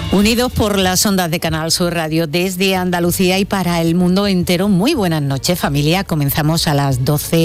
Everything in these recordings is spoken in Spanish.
Unidos por las ondas de Canal Sur Radio desde Andalucía y para el mundo entero. Muy buenas noches, familia. Comenzamos a las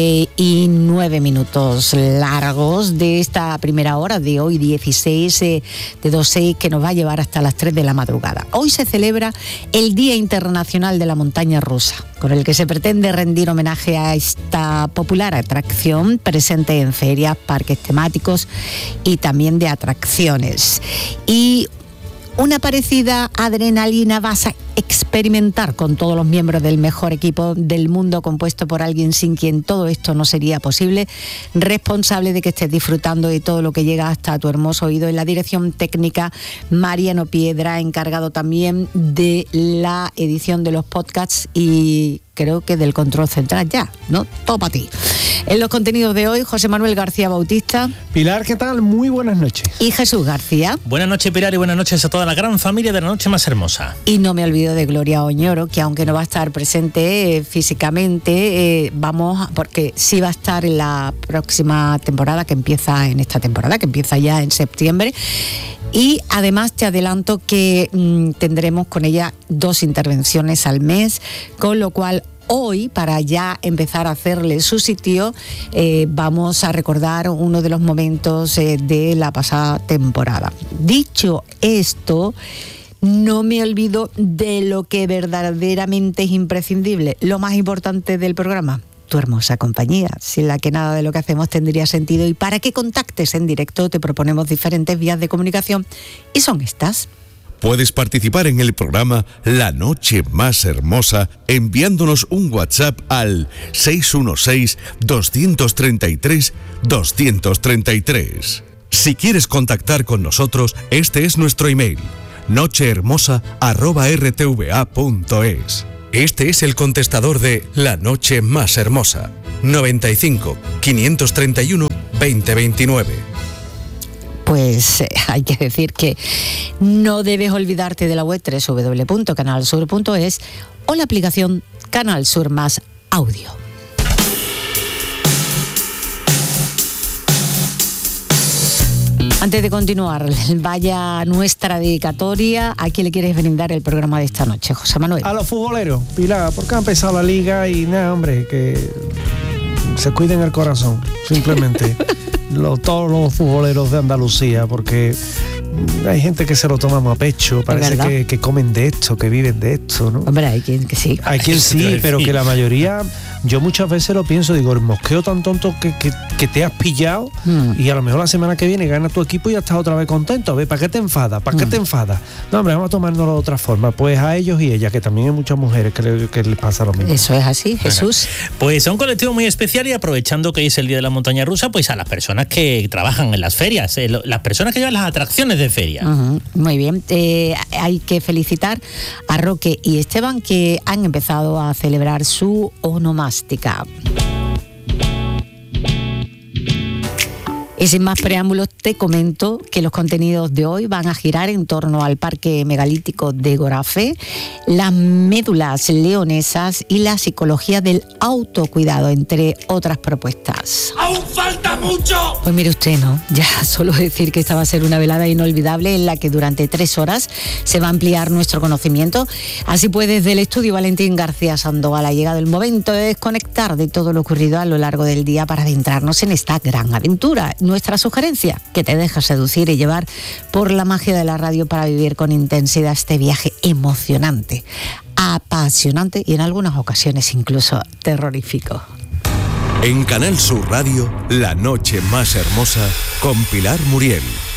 12:09 largos de esta primera hora de hoy, 16 de 12, que nos va a llevar hasta las 3 de la madrugada. Hoy se celebra el Día Internacional de la Montaña Rusa, con el que se pretende rendir homenaje a esta popular atracción presente en ferias, parques temáticos y también de atracciones. Y una parecida adrenalina vas a experimentar con todos los miembros del mejor equipo del mundo, compuesto por alguien sin quien todo esto no sería posible, responsable de que estés disfrutando de todo lo que llega hasta tu hermoso oído. En la dirección técnica, Mariano Piedra, encargado también de la edición de los podcasts y creo que del control central ya, ¿no? Todo para ti. En los contenidos de hoy, José Manuel García Bautista. Pilar, ¿qué tal? Muy buenas noches. Y Jesús García. Buenas noches, Pilar, y buenas noches a toda la gran familia de La Noche Más Hermosa. Y no me olvido de Gloria Oñoro, que aunque no va a estar presente físicamente, porque sí va a estar en la próxima temporada, que empieza ya en septiembre. Y además te adelanto que tendremos con ella 2 intervenciones al mes, con lo cual hoy, para ya empezar a hacerle su sitio, vamos a recordar uno de los momentos de la pasada temporada. Dicho esto, no me olvido de lo que verdaderamente es imprescindible, lo más importante del programa: tu hermosa compañía, sin la que nada de lo que hacemos tendría sentido. Y para que contactes en directo te proponemos diferentes vías de comunicación y son estas. Puedes participar en el programa La Noche Más Hermosa enviándonos un WhatsApp al 616-233-233. Si quieres contactar con nosotros, este es nuestro email: nochehermosa@rtva.es. Este es el contestador de La Noche Más Hermosa: 95 531 2029. Pues hay que decir que no debes olvidarte de la web www.canalsur.es o la aplicación Canal Sur Más Audio. Antes de continuar, vaya nuestra dedicatoria. ¿A quién le quieres brindar el programa de esta noche, José Manuel? A los futboleros, Pilar, porque ha empezado la liga y nada, hombre, que se cuiden el corazón, simplemente. Todos los futboleros de Andalucía, porque hay gente que se lo toma a pecho, parece que comen de esto, que viven de esto, ¿no? Hombre, hay quien que sí. Hay quien sí, pero que la mayoría, yo muchas veces lo pienso, digo, el mosqueo tan tonto que te has pillado y a lo mejor la semana que viene gana tu equipo y ya estás otra vez contento. A ver, ¿para qué te enfadas? ¿Para qué te enfadas? No, hombre, vamos a tomárnoslo de otra forma. Pues a ellos y ellas, que también hay muchas mujeres que les pasa lo mismo. Eso es así, Jesús. Pues a un colectivo muy especial, y aprovechando que hoy es el Día de la Montaña Rusa, pues a las personas que trabajan en las ferias, las personas que llevan las atracciones de feria. Muy bien, hay que felicitar a Roque y Esteban, que han empezado a celebrar su onomástica. Y sin más preámbulos, te comento que los contenidos de hoy van a girar en torno al parque megalítico de Gorafe, las médulas leonesas y la psicología del autocuidado, entre otras propuestas. ¡Aún falta mucho! Pues mire usted, ¿no? Ya solo decir que esta va a ser una velada inolvidable en la que durante 3 horas se va a ampliar nuestro conocimiento. Así pues, desde el estudio Valentín García Sandoval ha llegado el momento de desconectar de todo lo ocurrido a lo largo del día para adentrarnos en esta gran aventura. Nuestra sugerencia: que te dejes seducir y llevar por la magia de la radio para vivir con intensidad este viaje emocionante, apasionante y en algunas ocasiones incluso terrorífico. En Canal Sur Radio, La Noche Más Hermosa con Pilar Muriel.